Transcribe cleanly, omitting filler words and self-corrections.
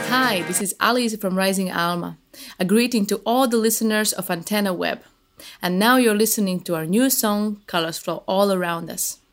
Hi, this is Alice from Rising Alma. A greeting to all the listeners of Antenna Web. And now you're listening to our new song, Colors Flow All Around Us.